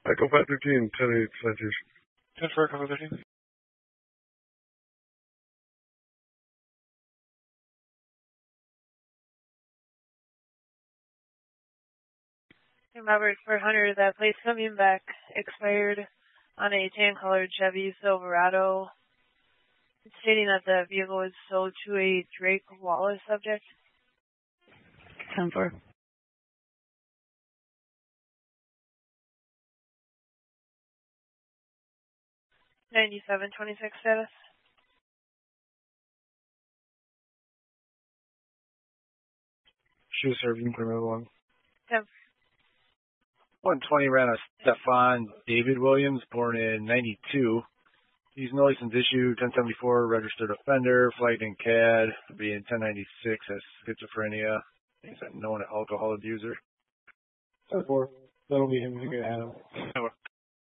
Echo 513, 10-8 citation. 10 for Echo 513. Robert for Hunter, that place coming back expired on a tan-colored Chevy Silverado, stating that the vehicle was sold to a Drake Wallace subject. 10-4. 9726 status. She was serving criminal one. 10. 120 ran a Stefan David Williams, born in 92. He's no license issue, 1074, registered offender, flagged in CAD, being 1096 as schizophrenia. He's a known alcohol abuser. 10-4. That'll be him. You can have him.